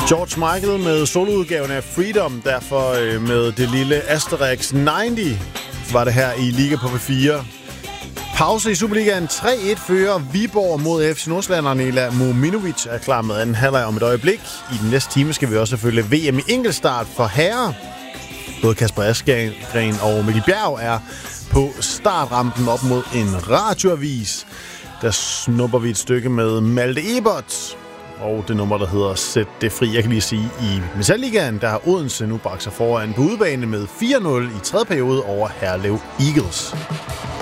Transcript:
George Michael med soloudgaven af Freedom, derfor med det lille Asterix 90 var det her i Liga på P4. Pause i Superligaen. 3-1 fører Viborg mod FC Nordsjælland, og Nela Mominovic er klar med anden halvleg om et øjeblik. I den næste time skal vi også følge VM i enkeltstart for herrer. Både Kasper Askren og Mikkel Bjerg er på startrampen op mod en radioavis. Der snupper vi et stykke med Malte Ebert og det nummer, der hedder Sæt det fri. Jeg kan lige sige, i Metalligaen, der har Odense nu bragt sig foran på udebane med 4-0 i tredje periode over Herlev Eagles.